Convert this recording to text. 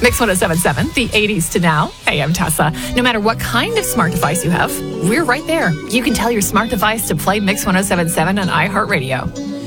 Mix 1077, the 80s to now. Hey, I'm Tessa. No matter what kind of smart device you have, we're right there. You can tell your smart device to play Mix 1077 on iHeartRadio.